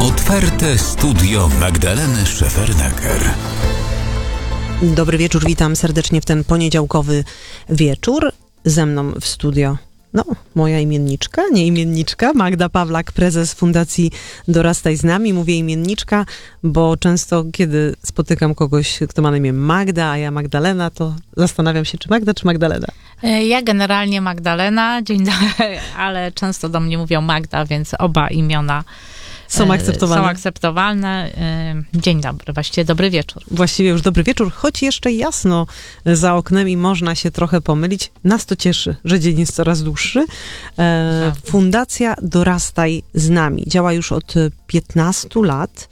Otwarte studio Magdaleny Szefernaker. Dobry wieczór, witam serdecznie w ten poniedziałkowy wieczór. Ze mną w studio, moja imienniczka, Magda Pawlak, prezes Fundacji Dorastaj z nami. Mówię imienniczka, bo często, kiedy spotykam kogoś, kto ma na imię Magda, a ja Magdalena, to zastanawiam się, czy Magda, czy Magdalena. Ja generalnie Magdalena, ale często do mnie mówią Magda, więc oba imiona są akceptowalne. Dzień dobry, właściwie dobry wieczór. Właściwie już dobry wieczór, choć jeszcze jasno za oknem i można się trochę pomylić. Nas to cieszy, że dzień jest coraz dłuższy. Fundacja Dorastaj z nami działa już od 15 lat.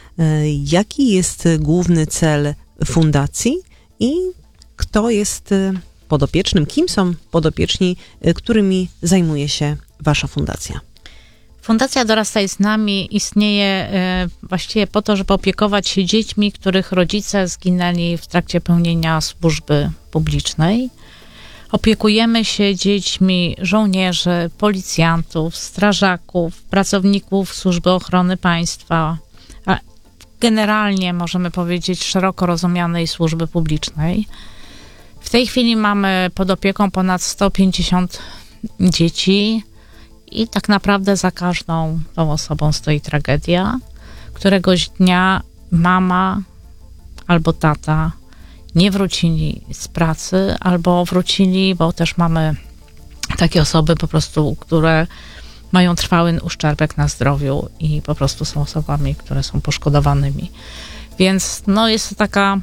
Jaki jest główny cel fundacji i kto jest podopiecznym? Kim są podopieczni, którymi zajmuje się wasza fundacja? Fundacja Dorastaj z nami istnieje właściwie po to, żeby opiekować się dziećmi, których rodzice zginęli w trakcie pełnienia służby publicznej. Opiekujemy się dziećmi żołnierzy, policjantów, strażaków, pracowników Służby Ochrony Państwa, a generalnie możemy powiedzieć szeroko rozumianej służby publicznej. W tej chwili mamy pod opieką ponad 150 dzieci. I tak naprawdę za każdą tą osobą stoi tragedia. Któregoś dnia mama albo tata nie wrócili z pracy, albo wrócili, bo też mamy takie osoby po prostu, które mają trwały uszczerbek na zdrowiu i po prostu są osobami, które są poszkodowanymi. Więc jest to taka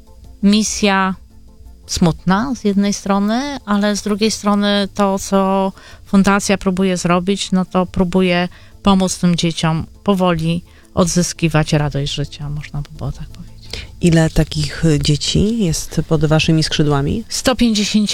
misja smutna z jednej strony, ale z drugiej strony to, co fundacja próbuje zrobić, to próbuje pomóc tym dzieciom powoli odzyskiwać radość życia, można by było tak powiedzieć. Ile takich dzieci jest pod waszymi skrzydłami? 150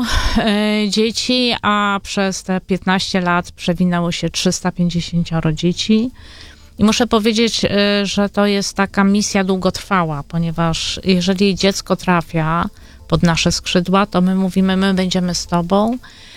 dzieci, a przez te 15 lat przewinęło się 350 dzieci. I muszę powiedzieć, że to jest taka misja długotrwała, ponieważ jeżeli dziecko trafia pod nasze skrzydła, to my mówimy, my będziemy z tobą,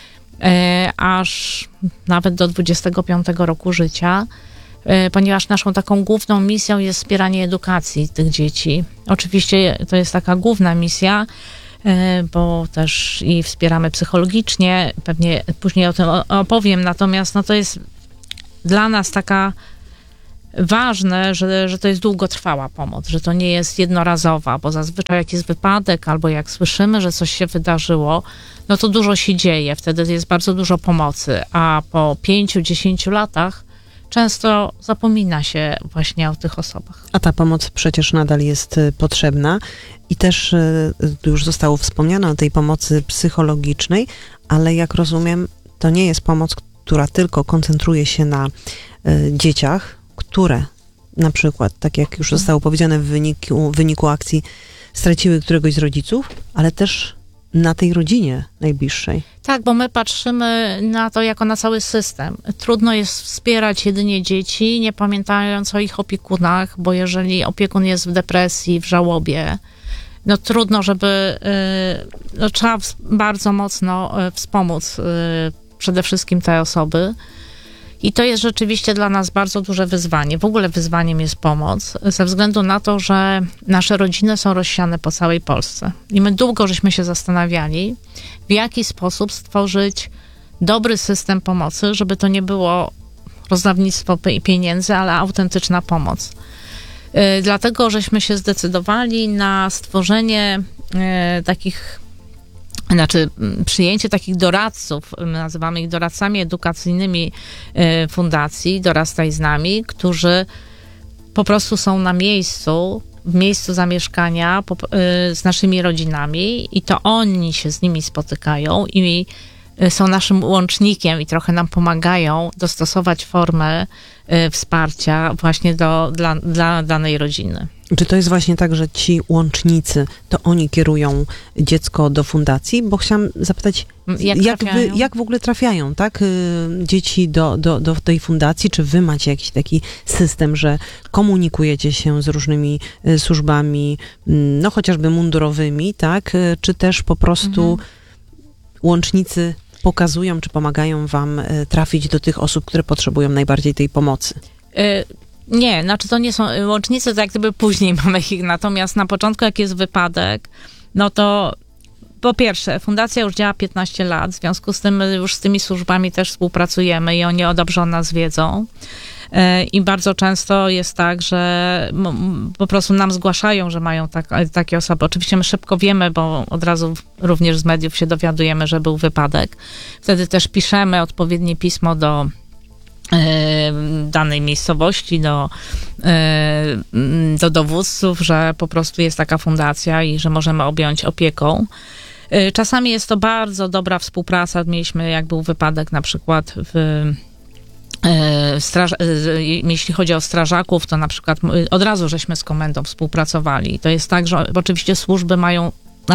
aż nawet do 25 roku życia, ponieważ naszą taką główną misją jest wspieranie edukacji tych dzieci. Oczywiście to jest taka główna misja, bo też i wspieramy psychologicznie, pewnie później o tym opowiem, natomiast to jest dla nas taka ważne, że to jest długotrwała pomoc, że to nie jest jednorazowa, bo zazwyczaj jak jest wypadek albo jak słyszymy, że coś się wydarzyło, to dużo się dzieje, wtedy jest bardzo dużo pomocy, a po 5-10 latach często zapomina się właśnie o tych osobach. A ta pomoc przecież nadal jest potrzebna i też już zostało wspomniane o tej pomocy psychologicznej, ale jak rozumiem, to nie jest pomoc, która tylko koncentruje się na dzieciach, które na przykład, tak jak już zostało powiedziane w wyniku akcji, straciły któregoś z rodziców, ale też na tej rodzinie najbliższej. Tak, bo my patrzymy na to jako na cały system. Trudno jest wspierać jedynie dzieci, nie pamiętając o ich opiekunach, bo jeżeli opiekun jest w depresji, w żałobie, trudno, żeby... trzeba bardzo mocno wspomóc przede wszystkim te osoby. I to jest rzeczywiście dla nas bardzo duże wyzwanie. W ogóle wyzwaniem jest pomoc, ze względu na to, że nasze rodziny są rozsiane po całej Polsce. I my długo żeśmy się zastanawiali, w jaki sposób stworzyć dobry system pomocy, żeby to nie było rozdawnictwo pieniędzy, ale autentyczna pomoc. Dlatego żeśmy się zdecydowali na stworzenie przyjęcie takich doradców, nazywamy ich doradcami edukacyjnymi fundacji Dorastaj z nami, którzy po prostu są na miejscu, w miejscu zamieszkania z naszymi rodzinami i to oni się z nimi spotykają i są naszym łącznikiem i trochę nam pomagają dostosować formę wsparcia właśnie dla danej rodziny. Czy to jest właśnie tak, że ci łącznicy, to oni kierują dziecko do fundacji? Bo chciałam zapytać, jak w ogóle trafiają, tak? Dzieci do tej fundacji? Czy wy macie jakiś taki system, że komunikujecie się z różnymi służbami, chociażby mundurowymi, tak? Czy też po prostu łącznicy pokazują, czy pomagają wam trafić do tych osób, które potrzebują najbardziej tej pomocy? Nie, znaczy to nie są łącznicy, to jak gdyby później mamy ich, natomiast na początku, jak jest wypadek, no to po pierwsze, fundacja już działa 15 lat, w związku z tym już z tymi służbami też współpracujemy i oni dobrze o nas wiedzą. I bardzo często jest tak, że po prostu nam zgłaszają, że mają takie osoby. Oczywiście my szybko wiemy, bo od razu również z mediów się dowiadujemy, że był wypadek. Wtedy też piszemy odpowiednie pismo do danej miejscowości, do dowódców, że po prostu jest taka fundacja i że możemy objąć opieką. Czasami jest to bardzo dobra współpraca. Mieliśmy, jak był wypadek na przykład jeśli chodzi o strażaków, to na przykład od razu żeśmy z komendą współpracowali. To jest tak, że oczywiście służby mają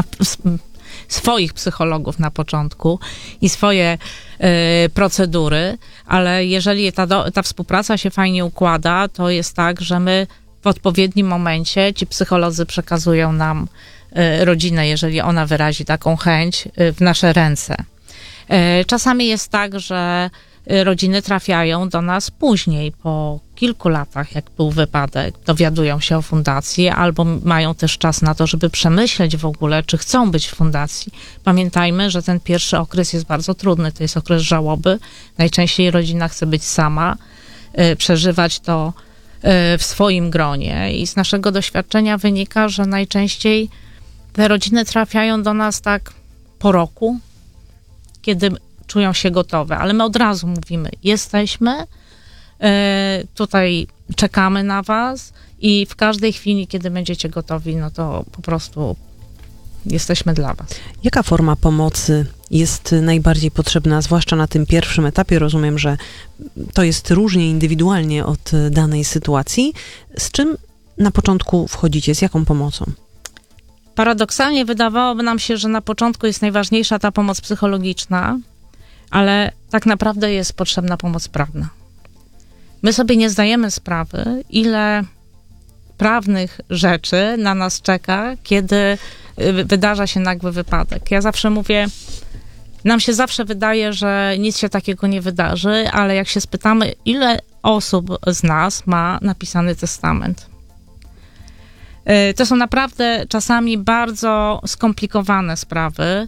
swoich psychologów na początku i swoje procedury, ale jeżeli ta współpraca się fajnie układa, to jest tak, że my w odpowiednim momencie ci psycholodzy przekazują nam rodzinę, jeżeli ona wyrazi taką chęć, w nasze ręce. Czasami jest tak, że rodziny trafiają do nas później, po kilku latach, jak był wypadek, dowiadują się o fundacji, albo mają też czas na to, żeby przemyśleć w ogóle, czy chcą być w fundacji. Pamiętajmy, że ten pierwszy okres jest bardzo trudny, to jest okres żałoby. Najczęściej rodzina chce być sama, przeżywać to w swoim gronie i z naszego doświadczenia wynika, że najczęściej te rodziny trafiają do nas tak po roku, kiedy czują się gotowe, ale my od razu mówimy, jesteśmy, tutaj czekamy na was i w każdej chwili, kiedy będziecie gotowi, no to po prostu jesteśmy dla was. Jaka forma pomocy jest najbardziej potrzebna, zwłaszcza na tym pierwszym etapie? Rozumiem, że to jest różnie indywidualnie od danej sytuacji. Z czym na początku wchodzicie? Z jaką pomocą? Paradoksalnie wydawałoby nam się, że na początku jest najważniejsza ta pomoc psychologiczna, ale tak naprawdę jest potrzebna pomoc prawna. My sobie nie zdajemy sprawy, ile prawnych rzeczy na nas czeka, kiedy wydarza się nagły wypadek. Ja zawsze mówię, nam się zawsze wydaje, że nic się takiego nie wydarzy, ale jak się spytamy, ile osób z nas ma napisany testament. To są naprawdę czasami bardzo skomplikowane sprawy.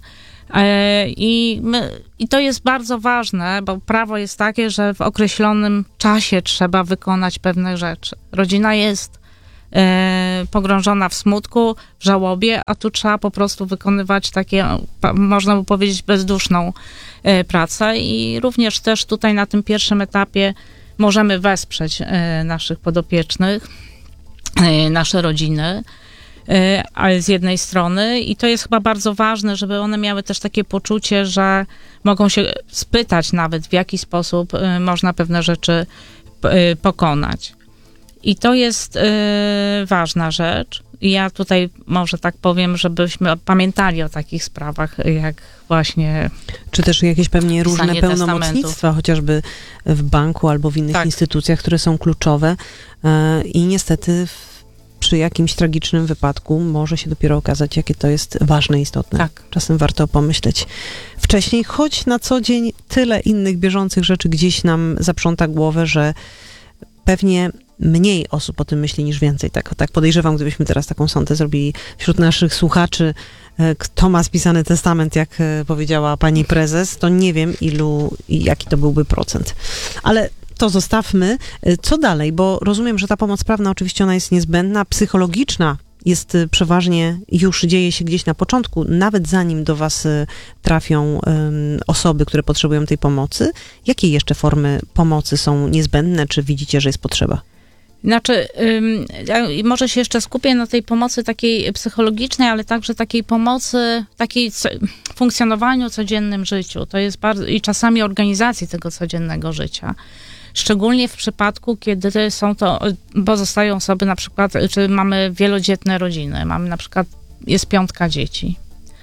I to jest bardzo ważne, bo prawo jest takie, że w określonym czasie trzeba wykonać pewne rzeczy. Rodzina jest pogrążona w smutku, w żałobie, a tu trzeba po prostu wykonywać takie, można by powiedzieć, bezduszną pracę i również też tutaj na tym pierwszym etapie możemy wesprzeć naszych podopiecznych, nasze rodziny, ale z jednej strony i to jest chyba bardzo ważne, żeby one miały też takie poczucie, że mogą się spytać nawet, w jaki sposób można pewne rzeczy pokonać. I to jest ważna rzecz. I ja tutaj może tak powiem, żebyśmy pamiętali o takich sprawach, jak właśnie... Czy też jakieś pewnie różne pełnomocnictwa, testamentów. chociażby w banku albo w innych instytucjach, które są kluczowe i niestety przy jakimś tragicznym wypadku może się dopiero okazać, jakie to jest ważne i istotne. Tak. Czasem warto pomyśleć wcześniej, choć na co dzień tyle innych bieżących rzeczy gdzieś nam zaprząta głowę, że pewnie mniej osób o tym myśli niż więcej. Tak podejrzewam, gdybyśmy teraz taką sondę zrobili wśród naszych słuchaczy, kto ma spisany testament, jak powiedziała pani prezes, to nie wiem ilu i jaki to byłby procent. Ale to zostawmy. Co dalej? Bo rozumiem, że ta pomoc prawna oczywiście ona jest niezbędna, psychologiczna jest przeważnie, już dzieje się gdzieś na początku, nawet zanim do was trafią osoby, które potrzebują tej pomocy. Jakie jeszcze formy pomocy są niezbędne, czy widzicie, że jest potrzeba? Znaczy, może się jeszcze skupię na tej pomocy takiej psychologicznej, ale także takiej pomocy, takiej funkcjonowaniu w codziennym życiu. To jest bardzo, i czasami organizacji tego codziennego życia. Szczególnie w przypadku, kiedy pozostają osoby na przykład, czy mamy wielodzietne rodziny, mamy na przykład, jest 5 dzieci.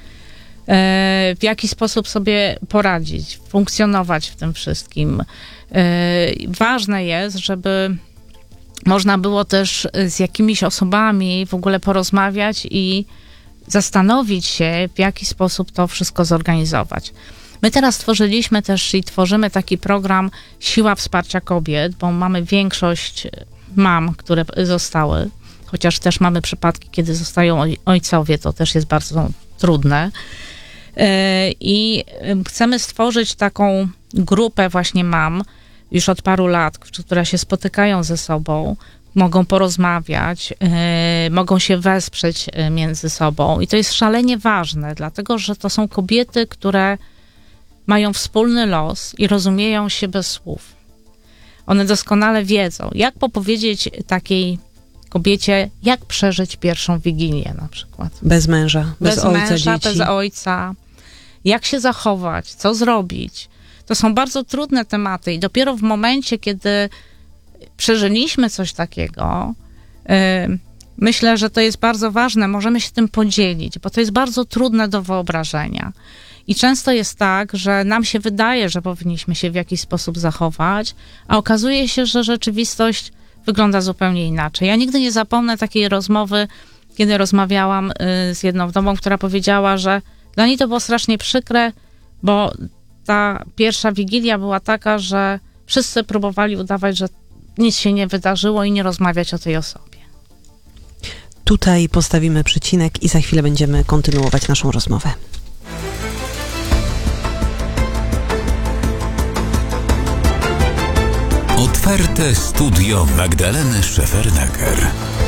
W jaki sposób sobie poradzić, funkcjonować w tym wszystkim. Ważne jest, żeby można było też z jakimiś osobami w ogóle porozmawiać i zastanowić się, w jaki sposób to wszystko zorganizować. My teraz stworzyliśmy też i tworzymy taki program Siła Wsparcia Kobiet, bo mamy większość mam, które zostały, chociaż też mamy przypadki, kiedy zostają ojcowie, to też jest bardzo trudne. I chcemy stworzyć taką grupę właśnie mam już od paru lat, które się spotykają ze sobą, mogą porozmawiać, mogą się wesprzeć między sobą. I to jest szalenie ważne, dlatego że to są kobiety, które mają wspólny los i rozumieją się bez słów. One doskonale wiedzą, jak powiedzieć takiej kobiecie, jak przeżyć pierwszą Wigilię na przykład. Bez męża, bez ojca, męża, dzieci. bez ojca. Jak się zachować, co zrobić. To są bardzo trudne tematy i dopiero w momencie, kiedy przeżyliśmy coś takiego, myślę, że to jest bardzo ważne, możemy się tym podzielić, bo to jest bardzo trudne do wyobrażenia. I często jest tak, że nam się wydaje, że powinniśmy się w jakiś sposób zachować, a okazuje się, że rzeczywistość wygląda zupełnie inaczej. Ja nigdy nie zapomnę takiej rozmowy, kiedy rozmawiałam z jedną wdową, która powiedziała, że dla niej to było strasznie przykre, bo ta pierwsza Wigilia była taka, że wszyscy próbowali udawać, że nic się nie wydarzyło i nie rozmawiać o tej osobie. Tutaj postawimy przecinek i za chwilę będziemy kontynuować naszą rozmowę. Otwarte studio Magdaleny Szefernaker.